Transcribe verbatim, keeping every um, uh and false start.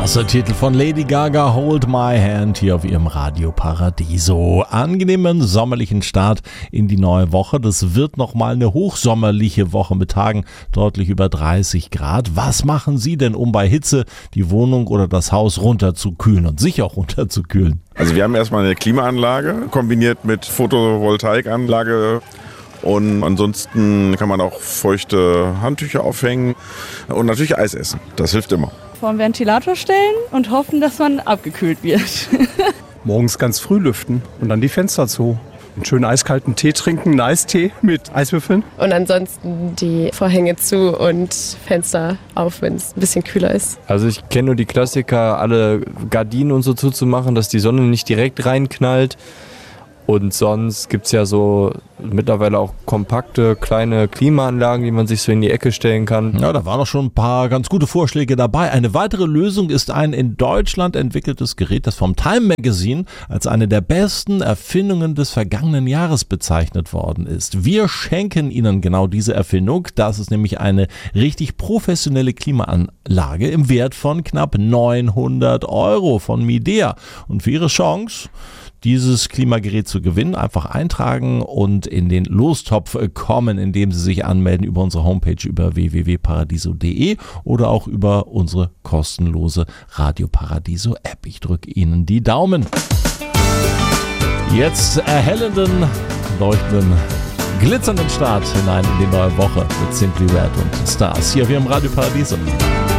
Stars, der Titel von Lady Gaga, Hold My Hand, hier auf ihrem Radio Paradiso. Angenehmen sommerlichen Start in die neue Woche. Das wird nochmal eine hochsommerliche Woche mit Tagen deutlich über dreißig Grad. Was machen Sie denn, um bei Hitze die Wohnung oder das Haus runterzukühlen und sich auch runterzukühlen? Also wir haben erstmal eine Klimaanlage kombiniert mit Photovoltaikanlage. Und ansonsten kann man auch feuchte Handtücher aufhängen und natürlich Eis essen. Das hilft immer. Vor den Ventilator stellen und hoffen, dass man abgekühlt wird. Morgens ganz früh lüften und dann die Fenster zu. Einen schönen eiskalten Tee trinken, einen Eistee mit Eiswürfeln. Und ansonsten die Vorhänge zu und Fenster auf, wenn es ein bisschen kühler ist. Also ich kenne nur die Klassiker, alle Gardinen und so zuzumachen, dass die Sonne nicht direkt reinknallt. Und sonst gibt es ja so mittlerweile auch kompakte, kleine Klimaanlagen, die man sich so in die Ecke stellen kann. Ja, da waren noch schon ein paar ganz gute Vorschläge dabei. Eine weitere Lösung ist ein in Deutschland entwickeltes Gerät, das vom Time Magazine als eine der besten Erfindungen des vergangenen Jahres bezeichnet worden ist. Wir schenken Ihnen genau diese Erfindung. Das ist nämlich eine richtig professionelle Klimaanlage im Wert von knapp neunhundert Euro von Midea. Und für Ihre Chance, dieses Klimagerät zu gewinnen, einfach eintragen und in den Lostopf kommen, indem Sie sich anmelden über unsere Homepage über w w w punkt paradiso punkt de oder auch über unsere kostenlose Radio Paradiso App. Ich drücke Ihnen die Daumen. Jetzt erhellenden, leuchtenden, glitzernden Start hinein in die neue Woche mit Simply Red und Stars hier auf Ihrem Radio Paradiso.